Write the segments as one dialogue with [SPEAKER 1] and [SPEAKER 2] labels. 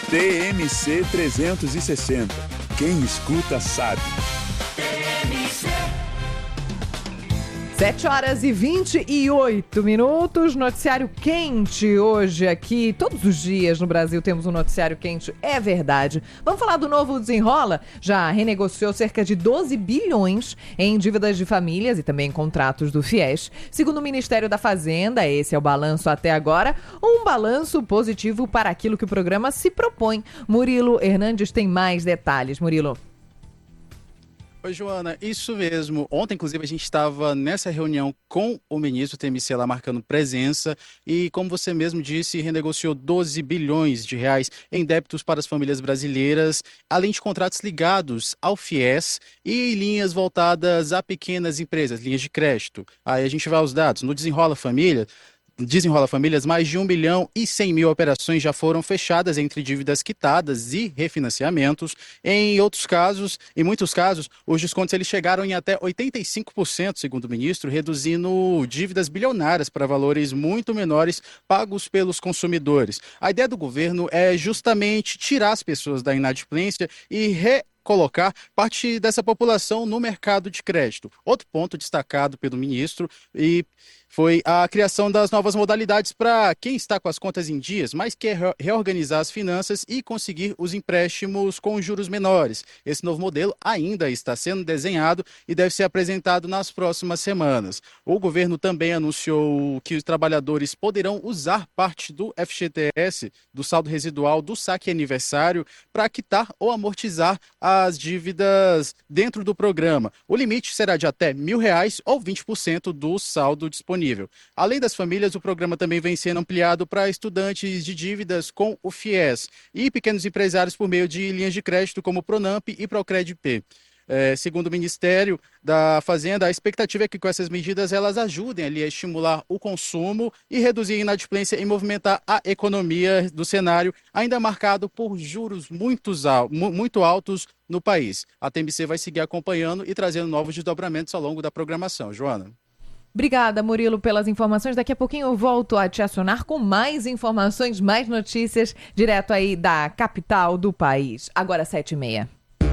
[SPEAKER 1] TMC 360. Quem escuta sabe.
[SPEAKER 2] 7h28, noticiário quente hoje aqui. Todos os dias no Brasil temos um noticiário quente, é verdade. Vamos falar do novo Desenrola? Já renegociou cerca de 12 bilhões em dívidas de famílias e também em contratos do FIES. Segundo o Ministério da Fazenda, esse é o balanço até agora, um balanço positivo para aquilo que o programa se propõe. Murilo Hernandes tem mais detalhes. Murilo.
[SPEAKER 3] Oi, Joana, isso mesmo. Ontem, inclusive, a gente estava nessa reunião com o ministro TMC lá marcando presença e, como você mesmo disse, renegociou 12 bilhões de reais em débitos para as famílias brasileiras, além de contratos ligados ao FIES e linhas voltadas a pequenas empresas, linhas de crédito. Aí a gente vai aos dados. No Desenrola Famílias, mais de 1 bilhão e 100 mil operações já foram fechadas entre dívidas quitadas e refinanciamentos. Em muitos casos, os descontos eles chegaram em até 85%, segundo o ministro, reduzindo dívidas bilionárias para valores muito menores pagos pelos consumidores. A ideia do governo é justamente tirar as pessoas da inadimplência e colocar parte dessa população no mercado de crédito. Outro ponto destacado pelo ministro foi a criação das novas modalidades para quem está com as contas em dias, mas quer reorganizar as finanças e conseguir os empréstimos com juros menores. Esse novo modelo ainda está sendo desenhado e deve ser apresentado nas próximas semanas. O governo também anunciou que os trabalhadores poderão usar parte do FGTS, do saldo residual do saque aniversário, para quitar ou amortizar as dívidas dentro do programa. O limite será de até R$1.000 ou 20% do saldo disponível. Além das famílias, o programa também vem sendo ampliado para estudantes de dívidas com o FIES e pequenos empresários por meio de linhas de crédito como o Pronamp e Procred-P. Segundo o Ministério da Fazenda, a expectativa é que com essas medidas elas ajudem ali a estimular o consumo e reduzir a inadimplência e movimentar a economia do cenário ainda marcado por juros muito altos no país. A TMC vai seguir acompanhando e trazendo novos desdobramentos ao longo da programação. Joana.
[SPEAKER 2] Obrigada, Murilo, pelas informações. Daqui a pouquinho eu volto a te acionar com mais informações, mais notícias, direto aí da capital do país. Agora 7h30.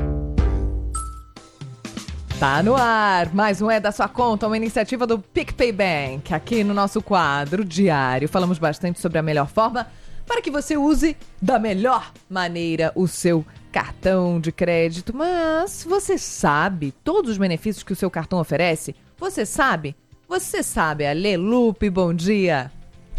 [SPEAKER 2] Tá no ar, mais um É da Sua Conta, uma iniciativa do PicPay Bank. Aqui no nosso quadro diário, falamos bastante sobre a melhor forma para que você use da melhor maneira o seu cartão de crédito. Mas você sabe todos os benefícios que o seu cartão oferece? Você sabe? Você sabe, Ale Lupe, bom dia.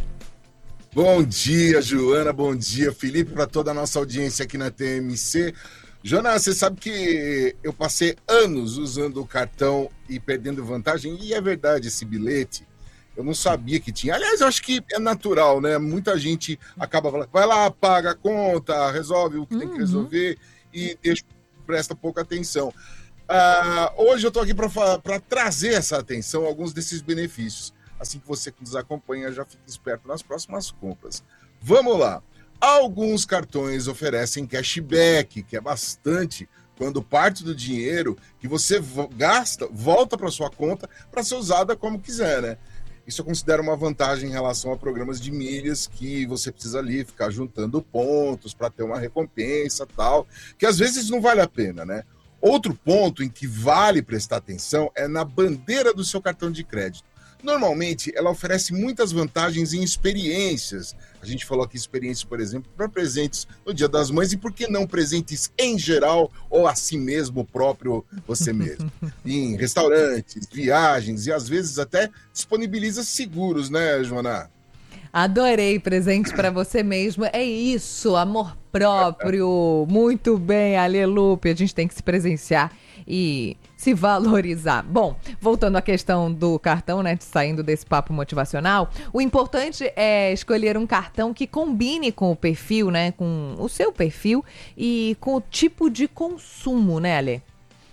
[SPEAKER 4] Bom dia, Joana, bom dia, Felipe, para toda a nossa audiência aqui na TMC. Joana, você sabe que eu passei anos usando o cartão e perdendo vantagem, e é verdade, esse bilhete, eu não sabia que tinha. Aliás, eu acho que é natural, né? Muita gente acaba falando, vai lá, paga a conta, resolve o que tem que resolver e presta pouca atenção. Hoje eu estou aqui para trazer essa atenção a alguns desses benefícios. Assim que você que nos acompanha já fica esperto nas próximas compras. Vamos lá. Alguns cartões oferecem cashback, que é bastante, quando parte do dinheiro que você gasta volta para sua conta para ser usada como quiser, né? Isso eu considero uma vantagem em relação a programas de milhas que você precisa ali ficar juntando pontos para ter uma recompensa e tal, que às vezes não vale a pena, né? Outro ponto em que vale prestar atenção é na bandeira do seu cartão de crédito. Normalmente, ela oferece muitas vantagens em experiências. A gente falou aqui experiências, por exemplo, para presentes no Dia das Mães e por que não presentes em geral ou a si mesmo próprio, você mesmo. Em restaurantes, viagens e às vezes até disponibiliza seguros, né, Joana?
[SPEAKER 2] Adorei, presente para você mesmo. É isso, amor próprio. Muito bem, Ale Lupe. A gente tem que se presenciar e se valorizar. Bom, voltando à questão do cartão, né, saindo desse papo motivacional, o importante é escolher um cartão que combine com o perfil, né, com o seu perfil e com o tipo de consumo, né, Ale?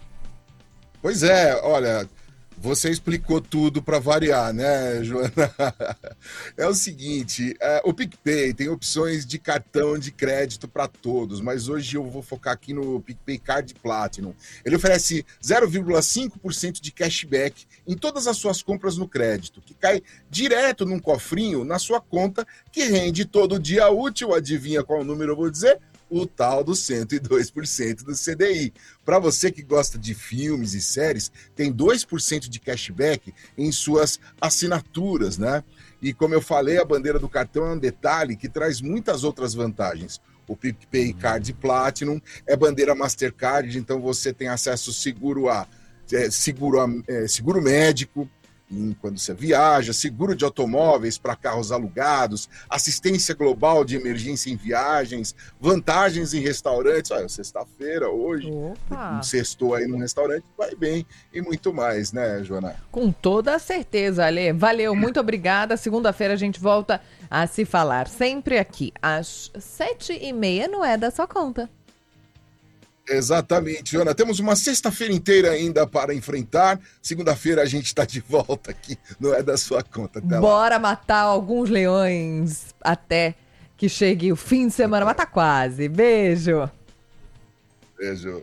[SPEAKER 4] Pois é, olha, você explicou tudo para variar, né, Joana? É o seguinte, o PicPay tem opções de cartão de crédito para todos, mas hoje eu vou focar aqui no PicPay Card Platinum. Ele oferece 0,5% de cashback em todas as suas compras no crédito, que cai direto num cofrinho na sua conta, que rende todo dia útil, adivinha qual número eu vou dizer? o tal do 102% do CDI. Para você que gosta de filmes e séries, tem 2% de cashback em suas assinaturas, né? E como eu falei, a bandeira do cartão é um detalhe que traz muitas outras vantagens. O PicPay Card Platinum é bandeira Mastercard, então você tem acesso seguro seguro médico, quando você viaja, seguro de automóveis para carros alugados, assistência global de emergência em viagens, vantagens em restaurantes. Olha, sexta-feira, hoje, um sextou aí num restaurante, vai bem, e muito mais, né, Joana?
[SPEAKER 2] Com toda certeza, Ale. Valeu, muito obrigada. Segunda-feira a gente volta a se falar, sempre aqui, às 7h30, não é da sua conta.
[SPEAKER 4] Exatamente, Ana. Temos uma sexta-feira inteira ainda para enfrentar. Segunda-feira a gente está de volta aqui. Não é da sua conta. Até
[SPEAKER 2] Bora
[SPEAKER 4] lá.
[SPEAKER 2] matar alguns leões até que chegue o fim de semana. Mas tá quase. Beijo.
[SPEAKER 4] Beijo.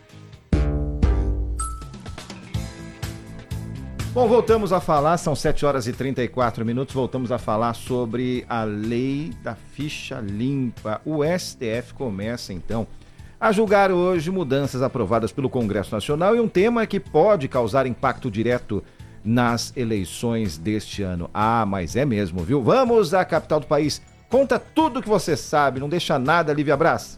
[SPEAKER 5] Bom, voltamos a falar, são 7h34, voltamos a falar sobre a lei da ficha limpa. O STF começa, então, a julgar hoje mudanças aprovadas pelo Congresso Nacional e um tema que pode causar impacto direto nas eleições deste ano. Ah, mas é mesmo, viu? Vamos à capital do país. Conta tudo o que você sabe, não deixa nada, Lívia Braz.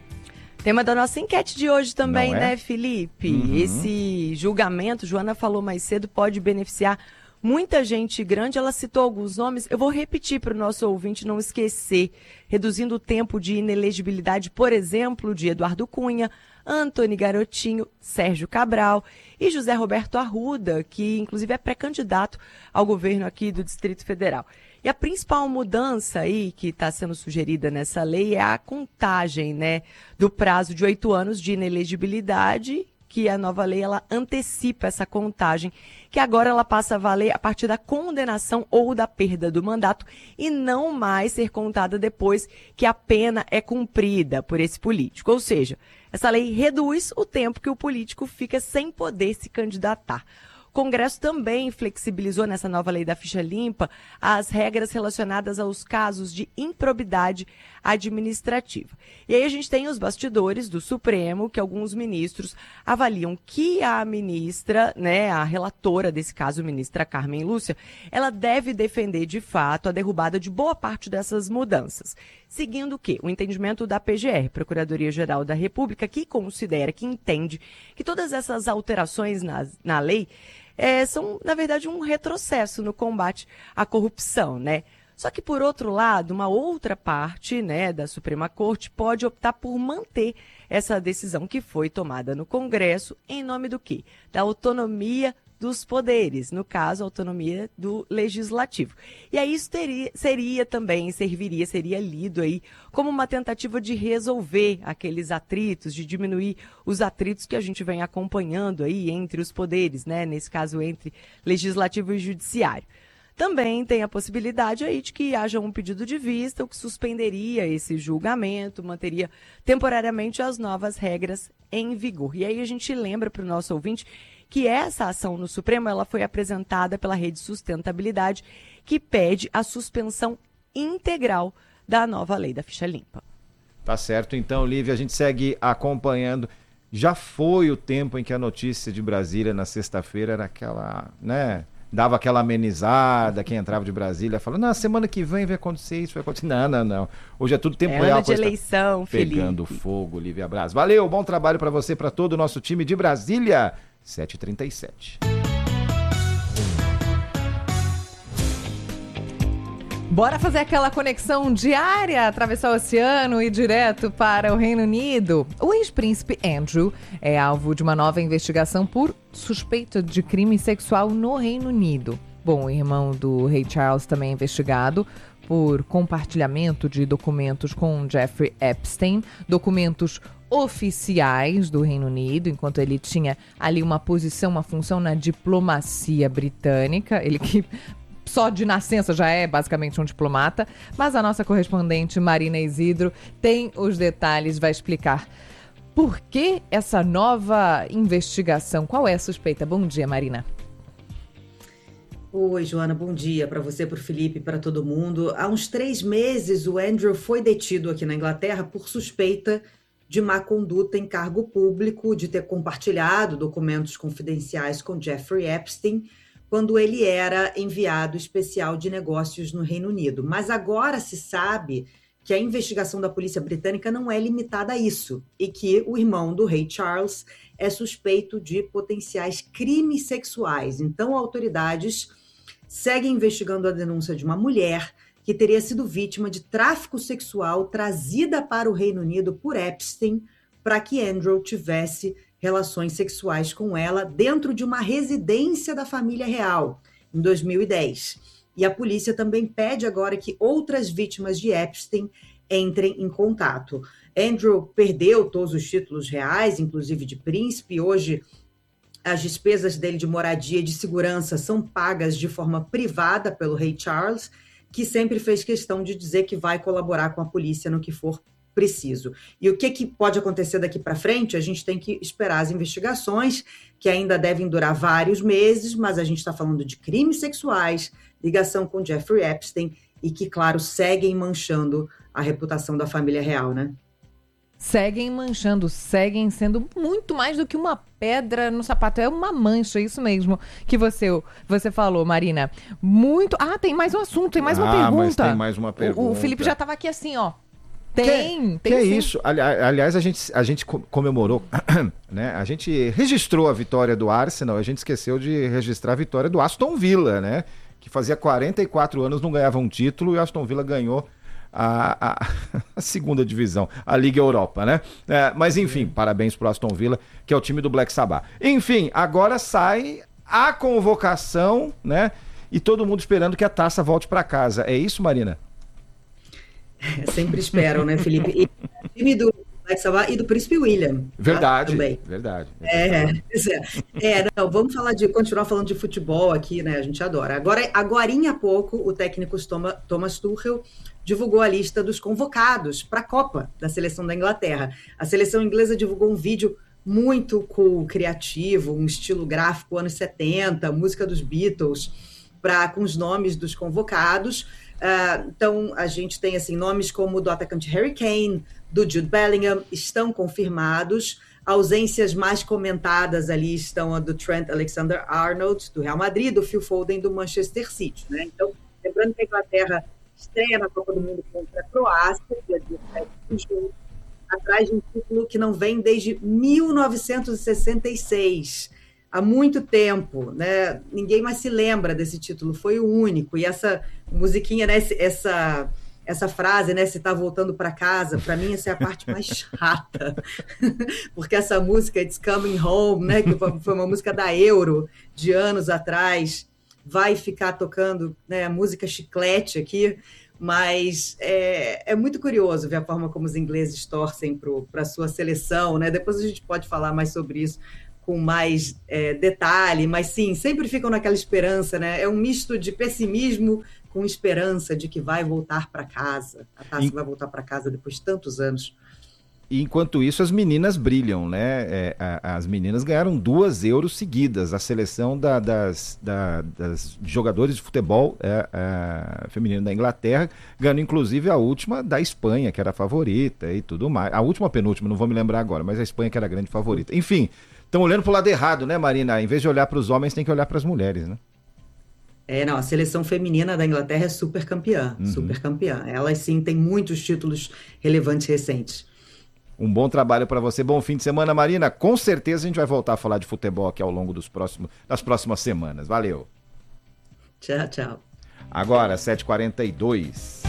[SPEAKER 6] Tema da nossa enquete de hoje também,
[SPEAKER 5] Não é?
[SPEAKER 6] né, Felipe? Esse julgamento, Joana falou mais cedo, pode beneficiar muita gente grande. Ela citou alguns nomes, eu vou repetir para o nosso ouvinte não esquecer. Reduzindo o tempo de inelegibilidade, por exemplo, de Eduardo Cunha, Antony Garotinho, Sérgio Cabral e José Roberto Arruda, que inclusive é pré-candidato ao governo aqui do Distrito Federal. E a principal mudança aí que está sendo sugerida nessa lei é a contagem, né, do prazo de 8 anos de inelegibilidade, que a nova lei ela antecipa essa contagem, que agora ela passa a valer a partir da condenação ou da perda do mandato e não mais ser contada depois que a pena é cumprida por esse político. Ou seja, essa lei reduz o tempo que o político fica sem poder se candidatar. O Congresso também flexibilizou nessa nova lei da ficha limpa as regras relacionadas aos casos de improbidade administrativa. E aí a gente tem os bastidores do Supremo, que alguns ministros avaliam que a ministra, né, a relatora desse caso, a ministra Carmen Lúcia, ela deve defender de fato a derrubada de boa parte dessas mudanças. Seguindo o quê? O entendimento da PGR, Procuradoria-Geral da República, que considera, que entende que todas essas alterações na lei são, na verdade, um retrocesso no combate à corrupção, né? Só que, por outro lado, uma outra parte, né, da Suprema Corte pode optar por manter essa decisão que foi tomada no Congresso em nome do quê? Da autonomia dos poderes, no caso, a autonomia do Legislativo. E aí isso seria lido aí como uma tentativa de resolver aqueles atritos, de diminuir os atritos que a gente vem acompanhando aí entre os poderes, né? Nesse caso, entre Legislativo e Judiciário. Também tem a possibilidade aí de que haja um pedido de vista, o que suspenderia esse julgamento, manteria temporariamente as novas regras em vigor. E aí a gente lembra para o nosso ouvinte que essa ação no Supremo ela foi apresentada pela Rede Sustentabilidade, que pede a suspensão integral da nova lei da ficha limpa.
[SPEAKER 5] Tá certo, então, Lívia, a gente segue acompanhando. Já foi o tempo em que a notícia de Brasília na sexta-feira era aquela, né? Dava aquela amenizada, quem entrava de Brasília falando, na semana que vem vai acontecer isso, vai acontecer. Não. Hoje é tudo tempo real.
[SPEAKER 6] Ano de eleição, Felipe.
[SPEAKER 5] Pegando fogo, Lívia Braz. Valeu, bom trabalho para você, para todo o nosso time de Brasília. 7h37.
[SPEAKER 2] Bora fazer aquela conexão diária, atravessar o oceano e ir direto para o Reino Unido. O ex-príncipe Andrew é alvo de uma nova investigação por suspeita de crime sexual no Reino Unido. Bom, o irmão do rei Charles também é investigado por compartilhamento de documentos com Jeffrey Epstein, documentos oficiais do Reino Unido, enquanto ele tinha ali uma posição, uma função na diplomacia britânica, ele que só de nascença já é basicamente um diplomata, mas a nossa correspondente Marina Isidro tem os detalhes, vai explicar por que essa nova investigação, qual é a suspeita? Bom dia, Marina.
[SPEAKER 7] Oi, Joana, bom dia para você, para o Felipe, para todo mundo. Há uns 3 meses, o Andrew foi detido aqui na Inglaterra por suspeita de má conduta em cargo público, de ter compartilhado documentos confidenciais com Jeffrey Epstein, quando ele era enviado especial de negócios no Reino Unido. Mas agora se sabe que a investigação da polícia britânica não é limitada a isso e que o irmão do rei Charles é suspeito de potenciais crimes sexuais. Então, autoridades seguem investigando a denúncia de uma mulher que teria sido vítima de tráfico sexual trazida para o Reino Unido por Epstein para que Andrew tivesse relações sexuais com ela dentro de uma residência da família real, em 2010. E a polícia também pede agora que outras vítimas de Epstein entrem em contato. Andrew perdeu todos os títulos reais, inclusive de príncipe. Hoje, as despesas dele de moradia e de segurança são pagas de forma privada pelo rei Charles, que sempre fez questão de dizer que vai colaborar com a polícia no que for preciso. E o que pode acontecer daqui para frente? A gente tem que esperar as investigações, que ainda devem durar vários meses, mas a gente está falando de crimes sexuais, ligação com Jeffrey Epstein e que, claro, seguem manchando a reputação da família real, né?
[SPEAKER 2] Seguem manchando, seguem sendo muito mais do que uma pedra no sapato. É uma mancha, isso mesmo que você falou, Marina. Muito... tem mais um assunto, tem mais uma pergunta.
[SPEAKER 5] Mas tem mais uma pergunta.
[SPEAKER 2] O Felipe já estava aqui assim, ó. Tem
[SPEAKER 5] que é
[SPEAKER 2] sim.
[SPEAKER 5] isso? Aliás, a gente comemorou, né? A gente registrou a vitória do Arsenal, a gente esqueceu de registrar a vitória do Aston Villa, né? Que fazia 44 anos não ganhava um título e o Aston Villa ganhou a segunda divisão, a Liga Europa, né? Mas enfim, parabéns pro Aston Villa, que é o time do Black Sabbath. Enfim, agora sai a convocação, né? E todo mundo esperando que a taça volte para casa. É isso, Marina?
[SPEAKER 7] Sempre esperam, né, Felipe? E o time do Black Sabbath e do Príncipe William.
[SPEAKER 5] Verdade,
[SPEAKER 7] também.
[SPEAKER 5] Verdade.
[SPEAKER 7] Não, vamos continuar falando de futebol aqui, né? A gente adora. Agorinha há pouco, o técnico Thomas Tuchel divulgou a lista dos convocados para a Copa da seleção da Inglaterra. A seleção inglesa divulgou um vídeo muito cool, criativo, um estilo gráfico anos 70, música dos Beatles, com os nomes dos convocados. Então, a gente tem assim, nomes como o do atacante Harry Kane, do Jude Bellingham, estão confirmados. Ausências mais comentadas ali estão a do Trent Alexander-Arnold, do Real Madrid, do Phil Foden, do Manchester City, né? Então, lembrando que a Inglaterra estreia na Copa do Mundo contra a Croácia, dia 17 de junho, atrás de um título que não vem desde 1966. Há muito tempo, né? Ninguém mais se lembra desse título, foi o único. E essa musiquinha, né? Essa frase, né? Se tá voltando para casa, para mim essa é a parte mais chata. Porque essa música, It's Coming Home, né? Que foi uma música da Euro, de anos atrás, vai ficar tocando, né, a música chiclete aqui, mas é muito curioso ver a forma como os ingleses torcem para a sua seleção, né? Depois a gente pode falar mais sobre isso com mais detalhe, mas sim, sempre ficam naquela esperança, né? É um misto de pessimismo com esperança de que vai voltar para casa. A taça vai voltar para casa depois de tantos anos.
[SPEAKER 5] E enquanto isso, as meninas brilham, né? As meninas ganharam 2 Euros seguidas. A seleção das jogadores de futebol feminino da Inglaterra ganhou, inclusive, a última da Espanha, que era a favorita e tudo mais. A última, penúltima, não vou me lembrar agora, mas a Espanha que era a grande favorita. Enfim, estão olhando pro lado errado, né, Marina? Em vez de olhar para os homens, tem que olhar para as mulheres, né?
[SPEAKER 7] Não, a seleção feminina da Inglaterra é super campeã, super campeã. Elas, sim, têm muitos títulos relevantes recentes.
[SPEAKER 5] Um bom trabalho para você, bom fim de semana, Marina. Com certeza a gente vai voltar a falar de futebol aqui ao longo das próximas semanas. Valeu.
[SPEAKER 7] Tchau, tchau.
[SPEAKER 5] Agora, 7h42.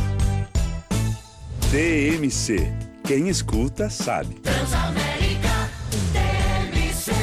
[SPEAKER 1] TMC. Quem escuta, sabe.
[SPEAKER 8] Transamérica TMC.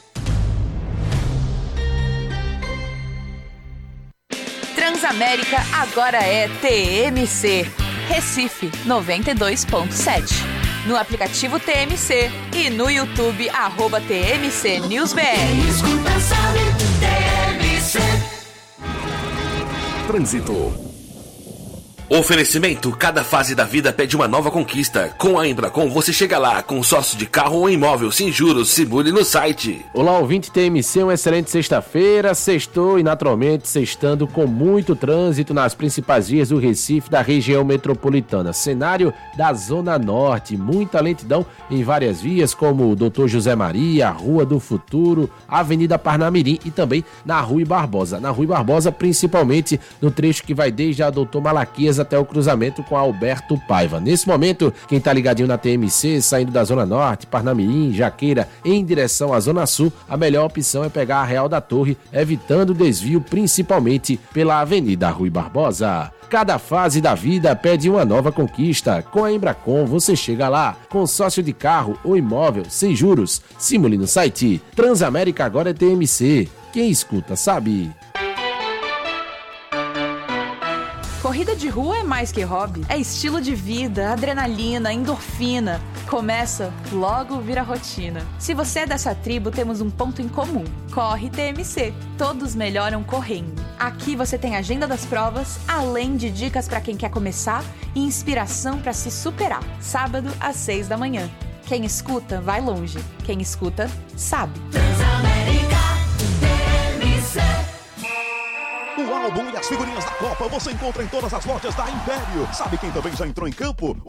[SPEAKER 8] Transamérica agora é TMC. Recife 92.7. No aplicativo TMC e no YouTube, @TMC NewsBR. Quem escuta sabe, TMC.
[SPEAKER 1] Trânsito.
[SPEAKER 9] Oferecimento, cada fase da vida pede uma nova conquista. Com a Embracon você chega lá, consórcio de carro ou imóvel, sem juros, simule no site.
[SPEAKER 10] Olá, ouvinte TMC, uma excelente sexta-feira, sextou e naturalmente sextando com muito trânsito nas principais vias do Recife, da região metropolitana. Cenário da Zona Norte, muita lentidão em várias vias, como o Dr. José Maria, a Rua do Futuro, a Avenida Parnamirim e também na Rui Barbosa. Na Rui Barbosa, principalmente no trecho que vai desde a Doutor Malaquias até o cruzamento com a Alberto Paiva. Nesse momento, quem tá ligadinho na TMC, saindo da Zona Norte, Parnamirim, Jaqueira, em direção à Zona Sul, a melhor opção é pegar a Real da Torre, evitando o desvio principalmente pela Avenida Rui Barbosa. Cada fase da vida pede uma nova conquista. Com a Embracon você chega lá. Consórcio de carro ou imóvel, sem juros. Simule no site. Transamérica agora é TMC. Quem escuta sabe.
[SPEAKER 8] Corrida de rua é mais que hobby. É estilo de vida, adrenalina, endorfina. Começa, logo vira rotina. Se você é dessa tribo, temos um ponto em comum. Corre TMC. Todos melhoram correndo. Aqui você tem a agenda das provas, além de dicas para quem quer começar e inspiração para se superar. Sábado, às 6 da manhã. Quem escuta, vai longe. Quem escuta, sabe.
[SPEAKER 11] Transamérica, TMC. O álbum e as figurinhas da Copa você encontra em todas as lojas da Império. Sabe quem também já entrou em campo?